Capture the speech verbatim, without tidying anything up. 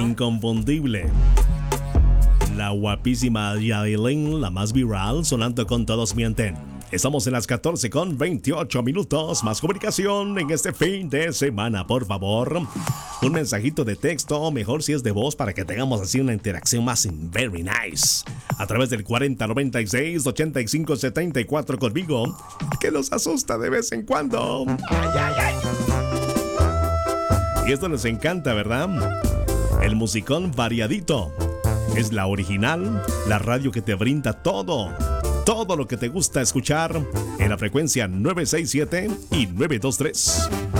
inconfundible. La guapísima Yailin, la más viral, sonando con Todos Mienten. Estamos en las catorce con veintiocho minutos. Más comunicación en este fin de semana, por favor. Un mensajito de texto, mejor si es de voz, para que tengamos así una interacción más very nice. A través del cuarenta noventa y seis ochenta y cinco setenta y cuatro conmigo, que nos asusta de vez en cuando. Ay, ay, ay. Y esto les encanta, ¿verdad? El musicón variadito. Es la original, la radio que te brinda todo, todo lo que te gusta escuchar en la frecuencia nueve seis siete y nueve dos tres.